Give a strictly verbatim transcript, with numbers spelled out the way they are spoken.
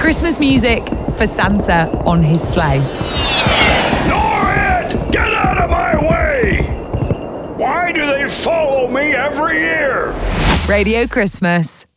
Christmas music for Santa on his sleigh. Norrid, get out of my way! Why do they follow me every year? Radio Christmas.